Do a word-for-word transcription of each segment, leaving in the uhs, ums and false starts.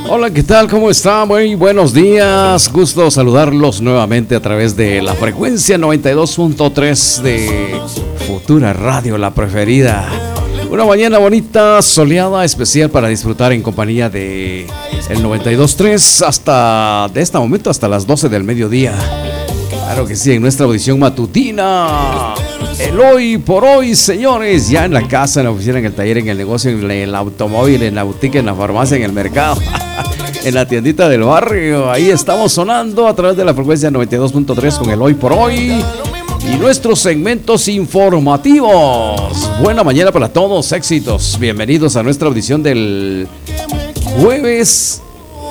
Hola, ¿qué tal? ¿Cómo están? Muy buenos días. Gusto saludarlos nuevamente a través de la frecuencia noventa y dos punto tres de Futura Radio, la preferida. Una mañana bonita, soleada, especial para disfrutar en compañía de el noventa y dos punto tres hasta de este momento hasta las doce del mediodía. Claro que sí, en nuestra audición matutina. El hoy por hoy, señores, ya en la casa, en la oficina, en el taller, en el negocio, en el automóvil, en la boutique, en la farmacia, en el mercado, en la tiendita del barrio. Ahí estamos sonando a través de la frecuencia noventa y dos punto tres con el hoy por hoy y nuestros segmentos informativos. Buena mañana para todos, éxitos. Bienvenidos a nuestra audición del jueves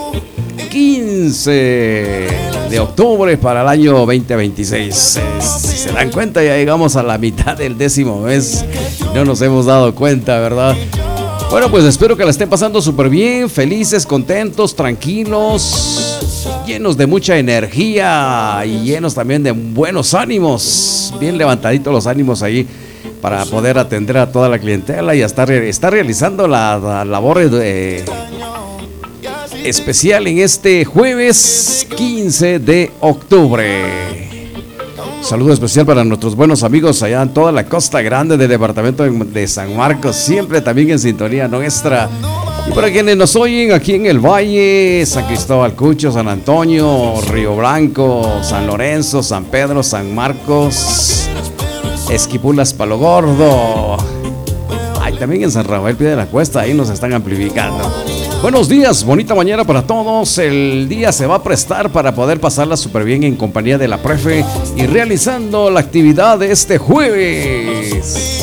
quince de octubre para el año veinte veintiséis. Si se dan cuenta, ya llegamos a la mitad del décimo mes. No nos hemos dado cuenta, ¿verdad? Bueno, pues espero que la estén pasando súper bien, felices, contentos, tranquilos, llenos de mucha energía y llenos también de buenos ánimos. Bien levantaditos los ánimos ahí para poder atender a toda la clientela y estar, estar realizando la, la labor de... especial en este jueves quince de octubre. Saludo especial para nuestros buenos amigos allá en toda la costa grande del departamento de San Marcos, siempre también en sintonía nuestra. Y para quienes nos oyen aquí en el Valle, San Cristóbal Cucho, San Antonio, Río Blanco, San Lorenzo, San Pedro, San Marcos, Esquipulas, Palo Gordo. Ay, también en San Rafael Pie de la Cuesta, ahí nos están amplificando. Buenos días, bonita mañana para todos. El día se va a prestar para poder pasarla súper bien en compañía de la Prefe y realizando la actividad de este jueves.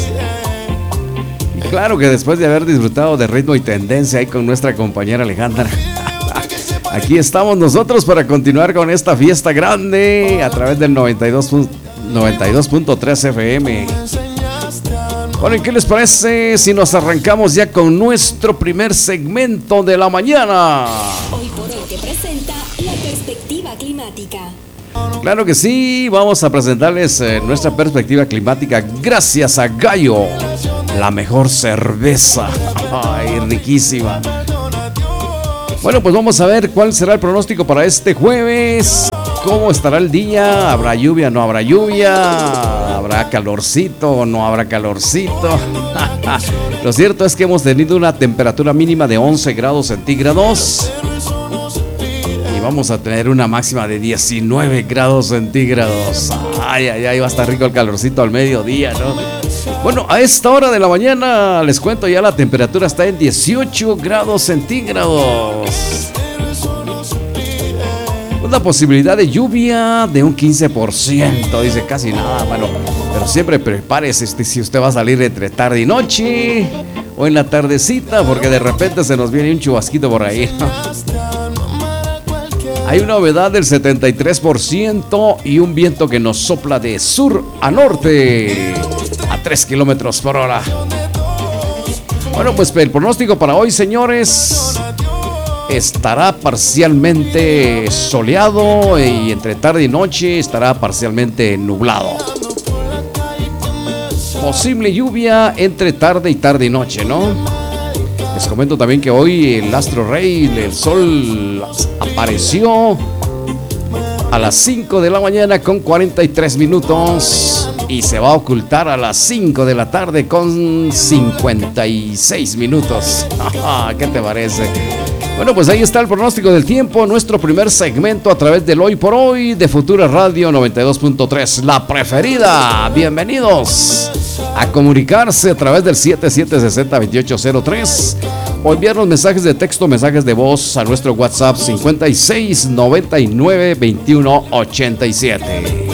Y claro que después de haber disfrutado de ritmo y tendencia ahí con nuestra compañera Alejandra, aquí estamos nosotros para continuar con esta fiesta grande a través del noventa y dos punto tres F M. Bueno, ¿qué les parece si nos arrancamos ya con nuestro primer segmento de la mañana? Hoy por hoy te presenta la perspectiva climática. Claro que sí, vamos a presentarles eh, nuestra perspectiva climática gracias a Gallo, la mejor cerveza. Ay, riquísima. Bueno, pues vamos a ver cuál será el pronóstico para este jueves. ¿Cómo estará el día? ¿Habrá lluvia? ¿No habrá lluvia? ¿Habrá calorcito o no habrá calorcito? Lo cierto es que hemos tenido una temperatura mínima de once grados centígrados y vamos a tener una máxima de diecinueve grados centígrados. Ay, ay, ay, va a estar rico el calorcito al mediodía, ¿no? Bueno, a esta hora de la mañana les cuento ya la temperatura está en dieciocho grados centígrados. Una posibilidad de lluvia de un quince por ciento, dice casi nada, mano. Pero siempre prepárese este, si usted va a salir entre tarde y noche o en la tardecita, porque de repente se nos viene un chubasquito por ahí, ¿no? Hay una humedad del setenta y tres por ciento y un viento que nos sopla de sur a norte a tres kilómetros por hora. Bueno, pues el pronóstico para hoy, señores, estará parcialmente soleado y entre tarde y noche estará parcialmente nublado. Posible lluvia entre tarde y tarde y noche, ¿no? Les comento también que hoy el astro rey, el sol, apareció a las cinco de la mañana con cuarenta y tres minutos y se va a ocultar a las cinco de la tarde con cincuenta y seis minutos. ¿Qué te parece? Bueno, pues ahí está el pronóstico del tiempo, nuestro primer segmento a través del Hoy por Hoy de Futura Radio noventa y dos punto tres, la preferida. Bienvenidos a comunicarse a través del siete siete seis cero, dos ocho cero tres o enviarnos mensajes de texto, mensajes de voz a nuestro WhatsApp cincuenta y seis noventa y nueve veintiuno ochenta y siete.